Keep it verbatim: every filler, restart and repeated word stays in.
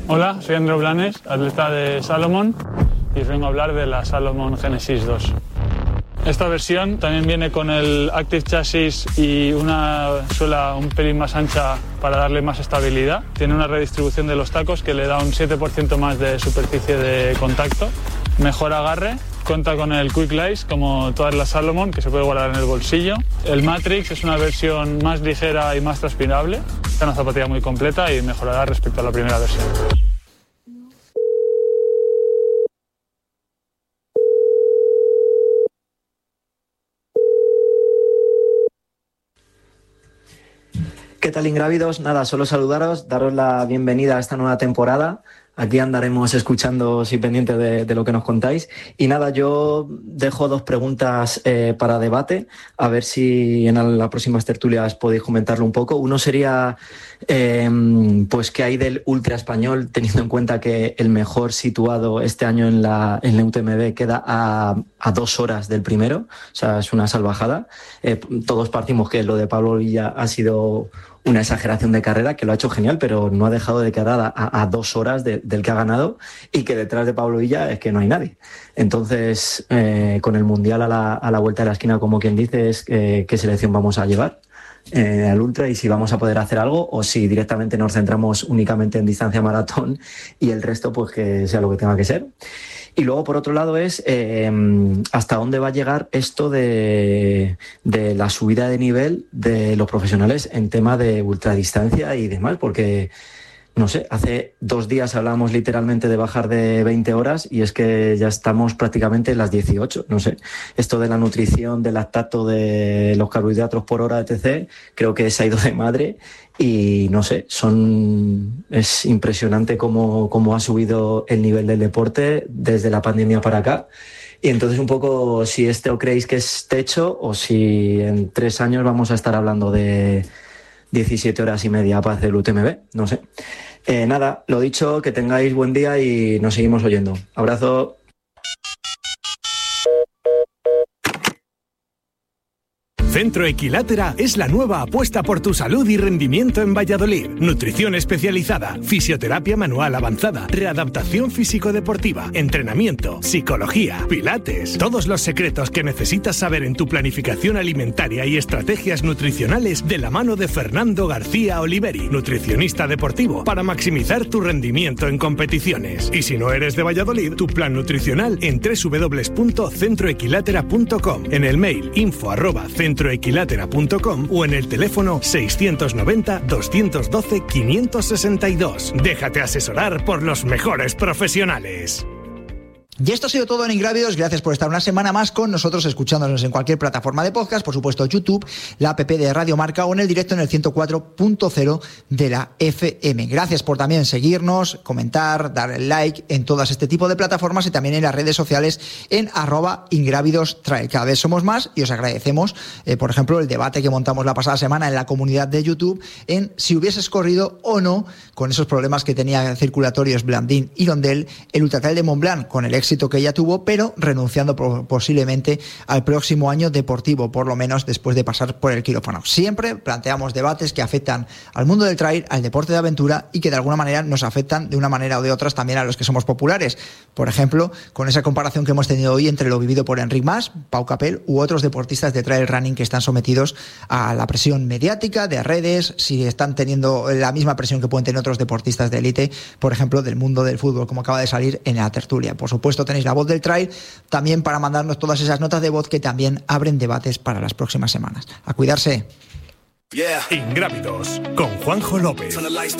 Hola, soy Andreu Blanes, atleta de Salomon, y os vengo a hablar de la Salomon Genesis dos. Esta versión también viene con el Active Chassis y una suela un pelín más ancha para darle más estabilidad. Tiene una redistribución de los tacos que le da un siete por ciento más de superficie de contacto, mejor agarre. Cuenta con el Quick Lace como todas las Salomon, que se puede guardar en el bolsillo. El Matrix es una versión más ligera y más transpirable. Es una zapatilla muy completa y mejorará respecto a la primera versión. ¿Qué tal, ingrávidos? Nada, solo saludaros, daros la bienvenida a esta nueva temporada. Aquí andaremos escuchando y pendientes de, de lo que nos contáis. Y nada, yo dejo dos preguntas eh, para debate, a ver si en las próximas tertulias podéis comentarlo un poco. Uno sería, eh, pues, ¿qué hay del ultra español, teniendo en cuenta que el mejor situado este año en la, en la U T M B queda a, a dos horas del primero? O sea, es una salvajada. Eh, todos partimos que lo de Pablo Villa ha sido una exageración de carrera, que lo ha hecho genial, pero no ha dejado de quedar a, a, a dos horas de, del que ha ganado, y que detrás de Pablo Villa es que no hay nadie. Entonces, eh, con el Mundial a la, a la vuelta de la esquina, como quien dice, es eh, qué selección vamos a llevar eh, al Ultra, y si vamos a poder hacer algo, o si directamente nos centramos únicamente en distancia maratón y el resto pues que sea lo que tenga que ser. Y luego, por otro lado, es eh, hasta dónde va a llegar esto de, de la subida de nivel de los profesionales en tema de ultradistancia y demás, porque, no sé, hace dos días hablábamos literalmente de bajar de veinte horas y es que ya estamos prácticamente en las dieciocho, no sé. Esto de la nutrición, del lactato, de los carbohidratos por hora, etcétera, creo que se ha ido de madre. Y no sé, son es impresionante cómo, cómo ha subido el nivel del deporte desde la pandemia para acá. Y entonces un poco si esto creéis que es techo o si en tres años vamos a estar hablando de diecisiete horas y media para hacer el U T M B, no sé. Eh, nada, lo dicho, que tengáis buen día y nos seguimos oyendo. Abrazo. Centro Equilátera es la nueva apuesta por tu salud y rendimiento en Valladolid. Nutrición especializada, fisioterapia manual avanzada, readaptación físico-deportiva, entrenamiento, psicología, pilates. Todos los secretos que necesitas saber en tu planificación alimentaria y estrategias nutricionales de la mano de Fernando García Oliveri, nutricionista deportivo, para maximizar tu rendimiento en competiciones. Y si no eres de Valladolid, tu plan nutricional en doble u doble u doble u punto centro equilátera punto com, en el mail info arroba centro equilátera punto com o en el teléfono seiscientos noventa, doscientos doce, quinientos sesenta y dos. Déjate asesorar por los mejores profesionales. Y esto ha sido todo en Ingrávidos. Gracias por estar una semana más con nosotros, escuchándonos en cualquier plataforma de podcast, por supuesto YouTube, la app de Radio Marca o en el directo en el ciento cuatro punto cero de la F M. Gracias por también seguirnos, comentar, dar el like en todas este tipo de plataformas y también en las redes sociales en arroba Ingrávidos Trail. Cada vez somos más y os agradecemos, eh, por ejemplo, el debate que montamos la pasada semana en la comunidad de YouTube en si hubieses corrido o no con esos problemas que tenía circulatorios Blandín y Londel el Ultra Trail de Montblanc, con el éxito que ella tuvo, pero renunciando posiblemente al próximo año deportivo, por lo menos después de pasar por el quirófano. Siempre planteamos debates que afectan al mundo del trail, al deporte de aventura y que de alguna manera nos afectan de una manera o de otras también a los que somos populares. Por ejemplo, con esa comparación que hemos tenido hoy entre lo vivido por Enric Mas, Pau Capel u otros deportistas de trail running que están sometidos a la presión mediática de redes, si están teniendo la misma presión que pueden tener otros deportistas de élite, por ejemplo, del mundo del fútbol, como acaba de salir en la tertulia. Por supuesto, tenéis la voz del trail también para mandarnos todas esas notas de voz que también abren debates para las próximas semanas. A cuidarse. Yeah. Ingrávidos con Juanjo López.